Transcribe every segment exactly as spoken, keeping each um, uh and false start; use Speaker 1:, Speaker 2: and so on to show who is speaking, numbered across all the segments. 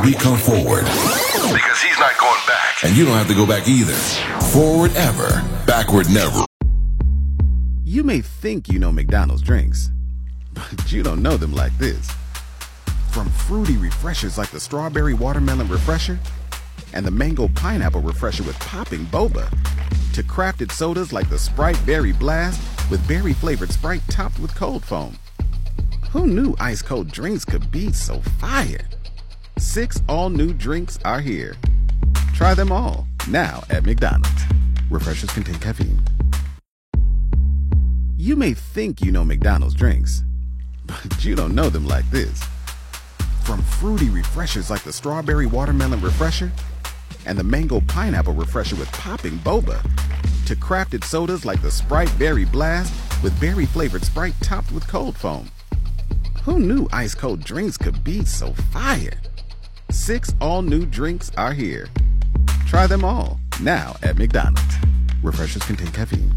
Speaker 1: We come forward. Because he's not going back. And you don't have to go back either. Forward ever. Backward never.
Speaker 2: You may think you know McDonald's drinks, but you don't know them like this. From fruity refreshers like the Strawberry Watermelon Refresher and the Mango Pineapple Refresher with popping boba, to crafted sodas like the Sprite Berry Blast with berry-flavored Sprite topped with cold foam. Who knew ice-cold drinks could be so fire? Six all-new drinks are here. Try them all, now at McDonald's. Refreshers contain caffeine. You may think you know McDonald's drinks, but you don't know them like this. From fruity refreshers like the Strawberry Watermelon Refresher and the Mango Pineapple Refresher with popping boba, to crafted sodas like the Sprite Berry Blast with berry-flavored Sprite topped with cold foam. Who knew ice-cold drinks could be so fire? Six all-new drinks are here. Try them all, now at McDonald's. Refreshers contain caffeine.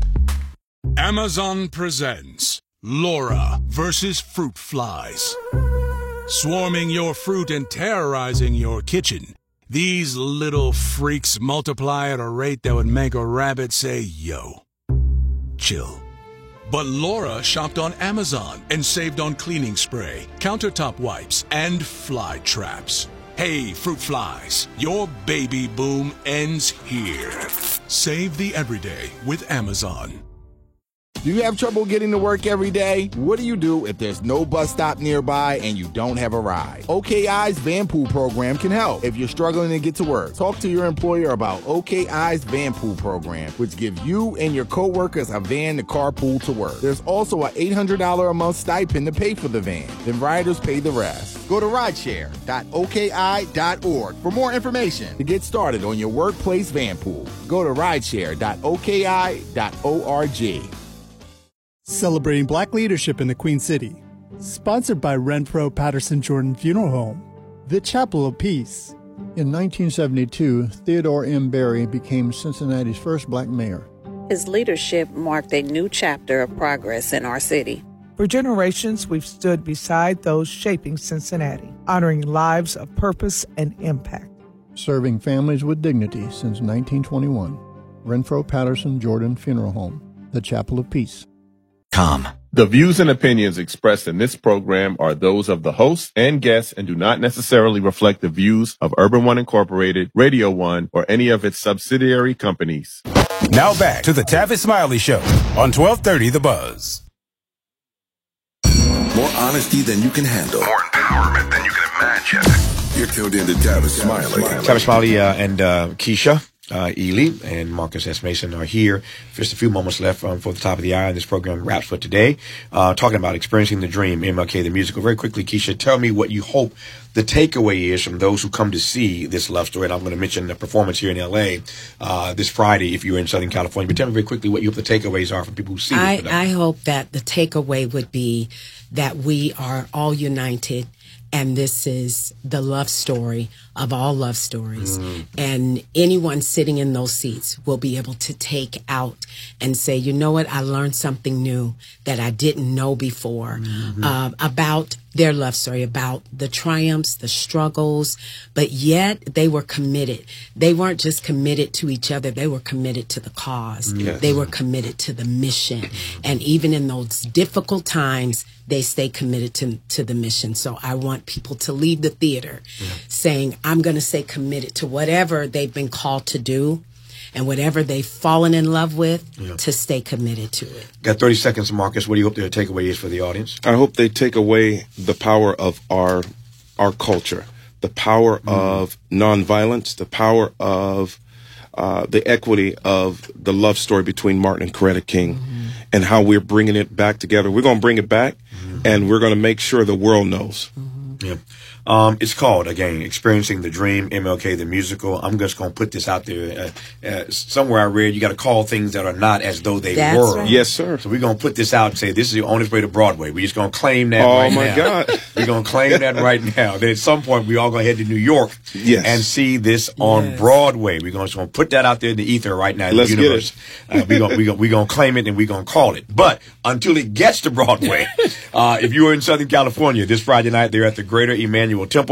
Speaker 3: Amazon presents Laura versus Fruit Flies. Swarming your fruit and terrorizing your kitchen, these little freaks multiply at a rate that would make a rabbit say, yo. Chill. But Laura shopped on Amazon and saved on cleaning spray, countertop wipes, and fly traps. Hey, fruit flies, your baby boom ends here. Save the everyday with Amazon.
Speaker 4: Do you have trouble getting to work every day? What do you do if there's no bus stop nearby and you don't have a ride? O K I's Van Pool program can help if you're struggling to get to work. Talk to your employer about O K I's Van Pool program, which gives you and your coworkers a van to carpool to work. There's also an eight hundred dollars a month stipend to pay for the van. Then riders pay the rest. Go to rideshare dot O K I dot org for more information to get started on your workplace van pool. Go to rideshare dot O K I dot org.
Speaker 5: Celebrating Black leadership in the Queen City. Sponsored by Renfro Patterson Jordan Funeral Home. The Chapel of Peace.
Speaker 6: In nineteen seventy-two, Theodore M. Berry became Cincinnati's first black mayor.
Speaker 7: His leadership marked a new chapter of progress in our city.
Speaker 8: For generations, we've stood beside those shaping Cincinnati, honoring lives of purpose and impact.
Speaker 6: Serving families with dignity since nineteen twenty-one. Renfro Patterson Jordan Funeral Home. The Chapel of Peace.
Speaker 9: Com. The views and opinions expressed in this program are those of the host and guests and do not necessarily reflect the views of Urban One Incorporated, Radio One, or any of its subsidiary companies.
Speaker 10: Now back to the Tavis Smiley Show on twelve thirty The Buzz.
Speaker 1: More honesty than you can handle. More empowerment than you can imagine. You're tuned in to Tavis Smiley.
Speaker 11: Tavis Smiley uh, and uh, Keisha. Uh, Ely and Marcus S. Mason are here. Just a few moments left um, for the top of the hour, and this program wraps for today. Uh, talking about experiencing the dream, M L K the musical. Very quickly, Keisha, tell me what you hope the takeaway is from those who come to see this love story. And I'm going to mention the performance here in L A uh, this Friday if you're in Southern California. But tell me very quickly what you hope the takeaways are from people who see
Speaker 12: I,
Speaker 11: this.
Speaker 12: I hope that the takeaway would be that we are all united. And this is the love story of all love stories. Mm. And anyone sitting in those seats will be able to take out and say, you know what, I learned something new that I didn't know before mm-hmm. uh, about their love story, about the triumphs, the struggles, but yet they were committed. They weren't just committed to each other. They were committed to the cause. Yes. They were committed to the mission. And even in those difficult times, they stay committed to, to the mission. So I want people to leave the theater yeah. saying, I'm going to stay committed to whatever they've been called to do and whatever they've fallen in love with, yeah. to stay committed to it.
Speaker 11: Got thirty seconds, Marcus. What do you hope the takeaway is for the audience?
Speaker 13: I hope they take away the power of our our culture, the power mm. of nonviolence, the power of uh, the equity of the love story between Martin and Coretta King, mm-hmm. and how we're bringing it back together. We're going to bring it back, mm-hmm. and we're going to make sure the world knows.
Speaker 11: Mm-hmm. Yeah. Um, it's called, again, Experiencing the Dream, M L K the Musical. I'm just going to put this out there. Uh, uh, somewhere I read you got to call things that are not as though they That's were.
Speaker 13: Right. Yes, sir.
Speaker 11: So we're going to put this out and say this is the only way to Broadway. We're just going to claim that
Speaker 13: oh,
Speaker 11: right now.
Speaker 13: Oh, my God.
Speaker 11: We're going to claim that right now. Then at some point, we all going to head to New York
Speaker 13: yes.
Speaker 11: and see this on yes. Broadway. We're going to put that out there in the ether right now in
Speaker 13: Let's
Speaker 11: the universe. Get it. uh, we're going we we to claim it and we're going to call it. But until it gets to Broadway, uh, if you are in Southern California this Friday night, they're at the Greater Emmanuel Temple.